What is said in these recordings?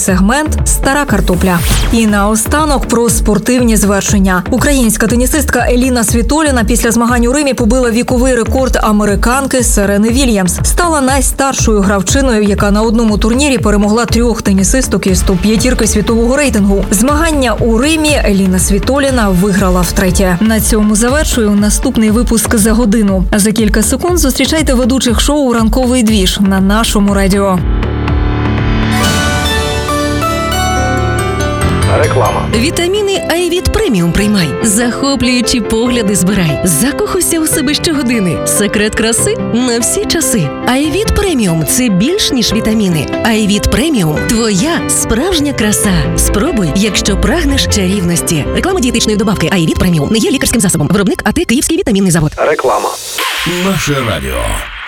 сегмент «Стара картопля». І наостанок про спортивні звершення. Українська тенісистка Еліна Світоліна після змагань у Римі побила віковий рекорд американки Серени Вільямс. Стала найстаршою гравчиною, яка на одному турнірі перемогла 3 тенісисток із топ-5 світового рейтингу. Змагання у Римі Еліна Світоліна виграла втретє. На цьому завершую наступний випуск за годину. А за кілька секунд зустрічайте ведучих шоу «Ранковий двіж» на нашому радіо. Реклама. Вітаміни Айвіт Преміум приймай. Захоплюючі погляди збирай. Закохуйся у себе щогодини. Секрет краси на всі часи. Айвіт Преміум – це більш ніж вітаміни. Айвіт Преміум – твоя справжня краса. Спробуй, якщо прагнеш чарівності. Реклама дієтичної добавки Айвіт Преміум не є лікарським засобом. Виробник АТ Київський вітамінний завод. Реклама. Наше радіо.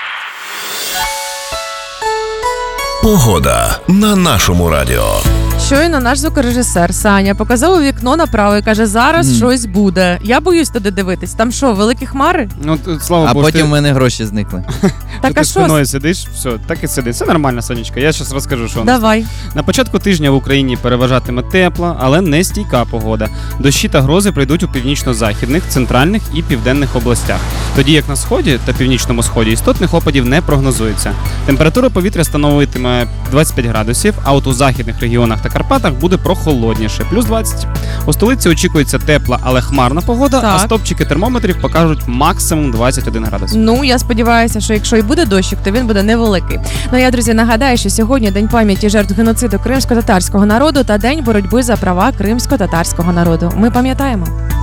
Погода на нашому радіо. Щойно наш звукорежисер Саня показав у вікно направо і каже, зараз щось буде. Я боюсь туди дивитись. Там що, великі хмари? Ну, слава Богу, потім в мене гроші зникли. Так, ти а що? спиною сидиш, все, так і сиди. Це нормально, Сонечка. Я зараз розкажу, що у нас. Давай. На початку тижня в Україні переважатиме тепла, але не стійка погода. Дощі та грози прийдуть у північно-західних, центральних і південних областях. Тоді як на сході та північному сході істотних опадів не прогнозується. Температура повітря становитиме 25 градусів, а от у західних регіонах та Карпатах буде прохолодніше, плюс 20. У столиці очікується тепла, але хмарна погода, Так. а стопчики термометрів покажуть максимум 21 градус. Ну, я сподіваюся, що якщо і буде дощик, то він буде невеликий. Ну, я, друзі, нагадаю, що сьогодні День пам'яті жертв геноциду кримсько-татарського народу та День боротьби за права кримсько-татарського народу. Ми пам'ятаємо.